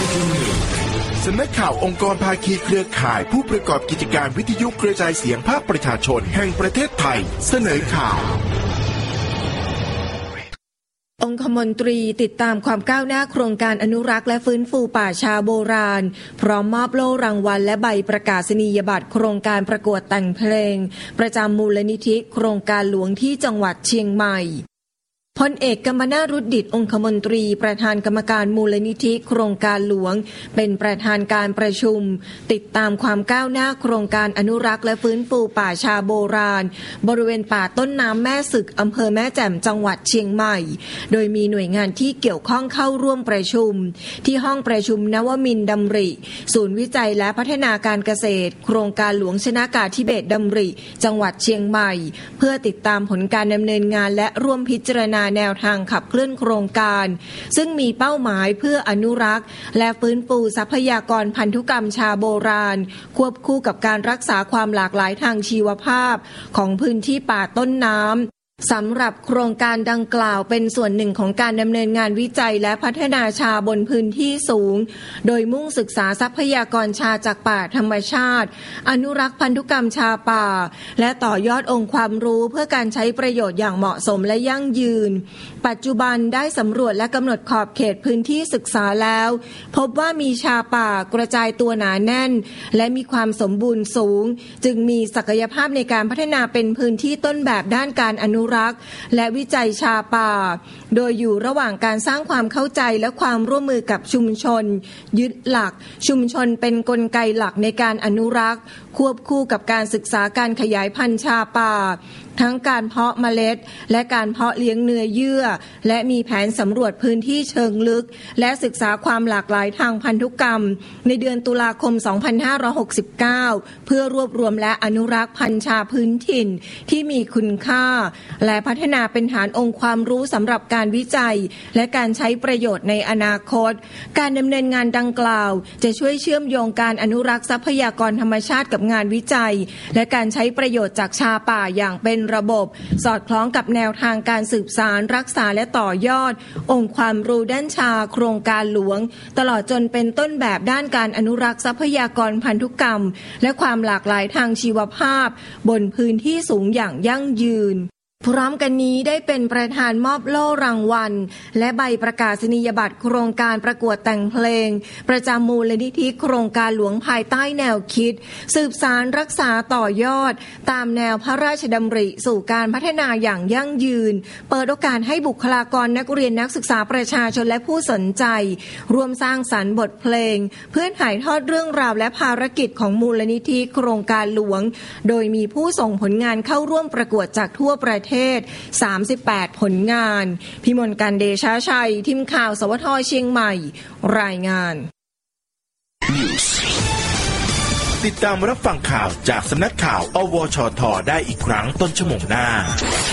สำนักข่าวองค์กรภาคีเครือข่ายผู้ประกอบกิจการวิทยุกระจายเสียงภาคประชาชนแห่งประเทศไทยเสนอข่าวองคมนตรีติดตามความก้าวหน้าโครงการอนุรักษ์และฟื้นฟูป่าชาโบราณพร้อมมอบโล่รางวัลและใบประกาศนียบัตรโครงการประกวดแต่งเพลงประจำมูลนิธิโครงการหลวงที่จังหวัดเชียงใหม่พลเอกกัมปนาท รุดดิษฐ์องคมนตรีประธานกรรมการมูลนิธิโครงการหลวงเป็นประธานการประชุมติดตามความก้าวหน้าโครงการอนุรักษ์และฟื้นฟูป่าชาโบราณบริเวณป่าต้นน้ำแม่สึกอำเภอแม่แจ่มจังหวัดเชียงใหม่โดยมีหน่วยงานที่เกี่ยวข้องเข้าร่วมประชุมที่ห้องประชุมนวมินทร์ดำริศูนย์วิจัยและพัฒนาการเกษตรโครงการหลวงชนากาธิเบศรดำริจังหวัดเชียงใหม่เพื่อติดตามผลการดำเนินงานและร่วมพิจารณาแนวทางขับเคลื่อนโครงการซึ่งมีเป้าหมายเพื่ออนุรักษ์และฟื้นฟูทรัพยากรพันธุกรรมชาโบราณควบคู่กับการรักษาความหลากหลายทางชีวภาพของพื้นที่ป่าต้นน้ำสำหรับโครงการดังกล่าวเป็นส่วนหนึ่งของการดำเนินงานวิจัยและพัฒนาชาบนพื้นที่สูงโดยมุ่งศึกษาทรัพยากรชาจากป่าธรรมชาติอนุรักษ์พันธุกรรมชาป่าและต่อยอดองค์ความรู้เพื่อการใช้ประโยชน์อย่างเหมาะสมและยั่งยืนปัจจุบันได้สำรวจและกำหนดขอบเขตพื้นที่ศึกษาแล้วพบว่ามีชาป่ากระจายตัวหนาแน่นและมีความสมบูรณ์สูงจึงมีศักยภาพในการพัฒนาเป็นพื้นที่ต้นแบบด้านการอนุรักษ์และวิจัยชาป่าโดยอยู่ระหว่างการสร้างความเข้าใจและความร่วมมือกับชุมชนยึดหลักชุมชนเป็นกลไกหลักในการอนุรักษ์ควบคู่กับการศึกษาการขยายพันธุ์ชาป่าทั้งการเพาะเมล็ดและการเพาะเลี้ยงเนื้อเยื่อและมีแผนสำรวจพื้นที่เชิงลึกและศึกษาความหลากหลายทางพันธุกรรมในเดือนตุลาคม 2569 เพื่อรวบรวมและอนุรักษ์พันธุ์ชาพื้นถิ่นที่มีคุณค่าและพัฒนาเป็นฐานองค์ความรู้สำหรับการวิจัยและการใช้ประโยชน์ในอนาคตการดำเนินงานดังกล่าวจะช่วยเชื่อมโยงการอนุรักษ์ทรัพยากรธรรมชาติกับงานวิจัยและการใช้ประโยชน์จากชาป่าอย่างเป็นระบบสอดคล้องกับแนวทางการสืบสานรักษาและต่อยอดองค์ความรู้ด้านชาโครงการหลวงตลอดจนเป็นต้นแบบด้านการอนุรักษ์ทรัพยากรพันธุกรรมและความหลากหลายทางชีวภาพบนพื้นที่สูงอย่างยั่งยืนพร้อมกันนี้ได้เป็นประธานมอบโล่รางวัลและใบประกาศนียบัตรโครงการประกวดแต่งเพลงประจำมูลนิธิโครงการหลวงภายใต้แนวคิดสืบสานรักษาต่อยอดตามแนวพระราชดำริสู่การพัฒนาอย่างยั่งยืนเปิดโอกาสให้บุคลากรนักเรียนนักศึกษาประชาชนและผู้สนใจร่วมสร้างสรรค์บทเพลงเพื่อถ่ายทอดเรื่องราวและภารกิจของมูลนิธิโครงการหลวงโดยมีผู้ส่งผลงานเข้าร่วมประกวดจากทั่วประเทศ38 ผลงานพิมลการเดชาชัยทีมข่าวสวทเชียงใหม่รายงานติดตามรับฟังข่าวจากสำนักข่าวอวชท.ได้อีกครั้งต้นชั่วโมงหน้า